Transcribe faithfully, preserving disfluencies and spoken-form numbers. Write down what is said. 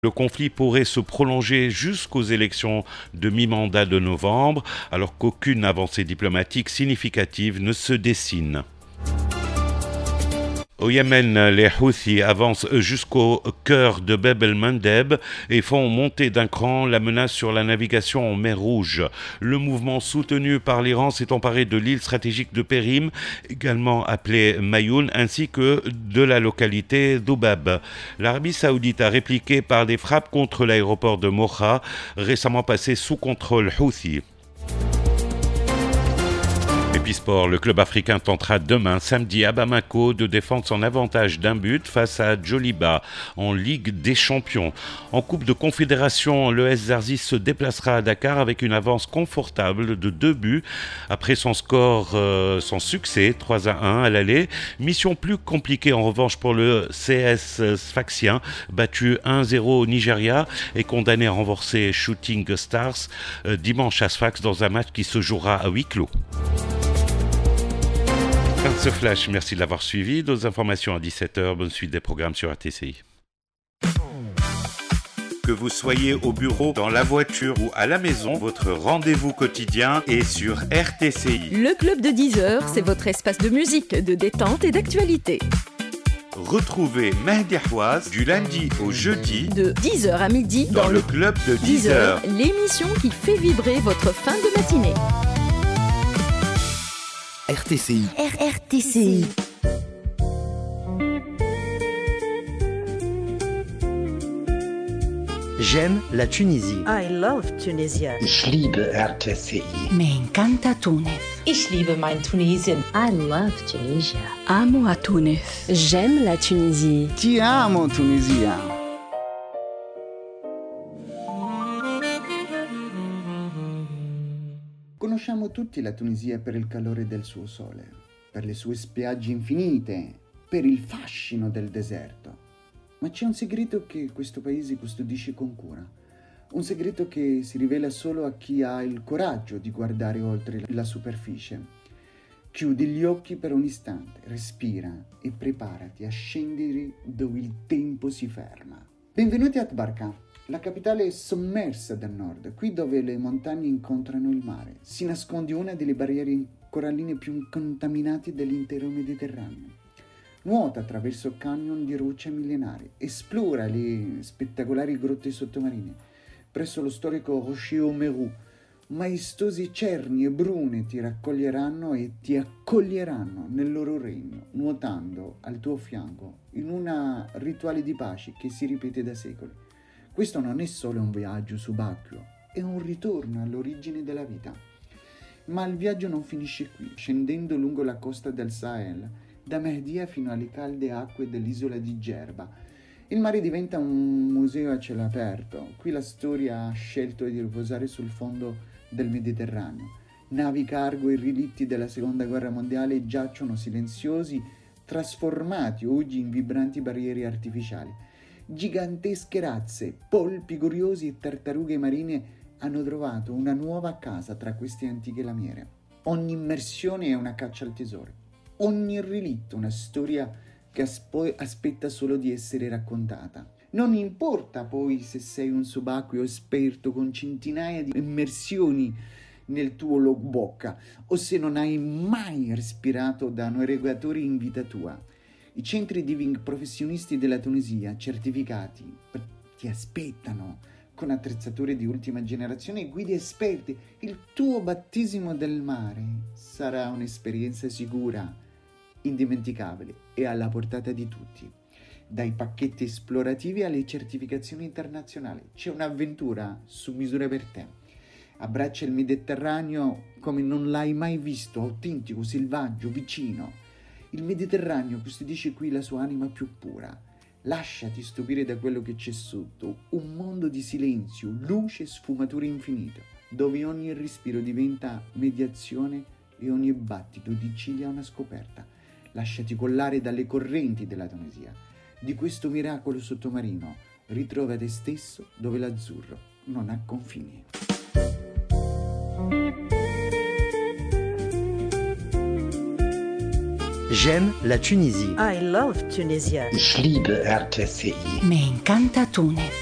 Le conflit pourrait se prolonger jusqu'aux élections de mi-mandat de novembre, alors qu'aucune avancée diplomatique significative ne se dessine. Au Yémen, les Houthis avancent jusqu'au cœur de Bab el-Mandeb et font monter d'un cran la menace sur la navigation en mer Rouge. Le mouvement soutenu par l'Iran s'est emparé de l'île stratégique de Périm, également appelée Mayoun, ainsi que de la localité d'Oubab. L'Arabie saoudite a répliqué par des frappes contre l'aéroport de Mocha, récemment passé sous contrôle Houthi. Et puis sport, le club africain tentera demain, samedi à Bamako, de défendre son avantage d'un but face à Djoliba en Ligue des Champions. En Coupe de Confédération, le S Zarzis se déplacera à Dakar avec une avance confortable de deux buts après son score, euh, son succès trois à un à l'aller. Mission plus compliquée en revanche pour le C S Sfaxien, battu un zéro au Nigeria et condamné à renverser Shooting Stars euh, dimanche à Sfax dans un match qui se jouera à huis clos. Fin de ce flash, merci de l'avoir suivi. D'autres informations à dix-sept heures, bonne suite des programmes sur R T C I. Que vous soyez au bureau, dans la voiture ou à la maison, votre rendez-vous quotidien est sur R T C I. Le club de dix heures, c'est votre espace de musique, de détente et d'actualité. Retrouvez Mehdi Houaz du lundi au jeudi de dix heures à midi dans, dans le club de dix heures, l'émission qui fait vibrer votre fin de matinée. R T C I. R R T C I. J'aime la Tunisie. I love Tunisia. Ich liebe R T C I. Me encanta Tunis. Ich liebe mein Tunesien. I love Tunisia. Amo a Tunis. J'aime la Tunisie. Ti amo Tunisia. Conosciamo tutti la Tunisia per il calore del suo sole, per le sue spiagge infinite, per il fascino del deserto. Ma c'è un segreto che questo paese custodisce con cura, un segreto che si rivela solo a chi ha il coraggio di guardare oltre la superficie. Chiudi gli occhi per un istante, respira e preparati a scendere dove il tempo si ferma. Benvenuti a Tbarka. La capitale è sommersa dal nord, qui dove le montagne incontrano il mare. Si nasconde una delle barriere coralline più incontaminate dell'intero Mediterraneo. Nuota attraverso canyon di roccia millenari, esplora le spettacolari grotte sottomarine. Presso lo storico Rocher au Meru, maestosi cerni e brune ti raccoglieranno e ti accoglieranno nel loro regno, nuotando al tuo fianco in un rituale di pace che si ripete da secoli. Questo non è solo un viaggio subacqueo, è un ritorno all'origine della vita. Ma il viaggio non finisce qui. Scendendo lungo la costa del Sahel, da Mehdia fino alle calde acque dell'isola di Gerba, il mare diventa un museo a cielo aperto. Qui la storia ha scelto di riposare sul fondo del Mediterraneo. Navi cargo e relitti della seconda guerra mondiale giacciono silenziosi, trasformati oggi in vibranti barriere artificiali. Gigantesche razze, polpi curiosi e tartarughe marine hanno trovato una nuova casa tra queste antiche lamiere. Ogni immersione è una caccia al tesoro, ogni relitto una storia che aspo- aspetta solo di essere raccontata. Non importa poi se sei un subacqueo esperto con centinaia di immersioni nel tuo logbook o se non hai mai respirato da navigatori in vita tua. I centri diving professionisti della Tunisia, certificati, ti aspettano con attrezzature di ultima generazione e guide esperte. Il tuo battesimo del mare sarà un'esperienza sicura, indimenticabile e alla portata di tutti. Dai pacchetti esplorativi alle certificazioni internazionali, c'è un'avventura su misura per te. Abbraccia il Mediterraneo come non l'hai mai visto, autentico, selvaggio, vicino. Il Mediterraneo custodisce qui la sua anima più pura. Lasciati stupire da quello che c'è sotto, un mondo di silenzio, luce e sfumature infinite, dove ogni respiro diventa mediazione e ogni battito di ciglia una scoperta. Lasciati collare dalle correnti della Tunisia. Di questo miracolo sottomarino ritrova te stesso dove l'azzurro non ha confini. J'aime la Tunisie. I love Tunisia. Ich liebe R T C I. Me encanta Tunis.